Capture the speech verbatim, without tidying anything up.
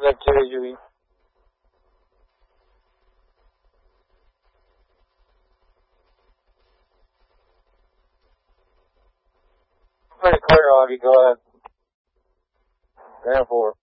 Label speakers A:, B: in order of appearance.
A: That too, Julie. Pretty clear, Augie. Go ahead. Stand for it.